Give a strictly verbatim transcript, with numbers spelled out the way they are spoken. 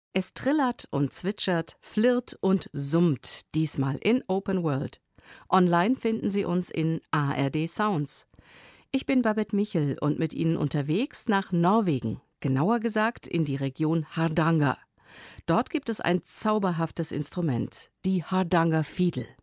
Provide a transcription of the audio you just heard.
Es trillert und zwitschert, flirrt und summt, diesmal in Open World. Online finden Sie uns in A R D Sounds. Ich bin Babette Michel und mit Ihnen unterwegs nach Norwegen, genauer gesagt in die Region Hardanger. Dort gibt es ein zauberhaftes Instrument, die Hardangerfidel.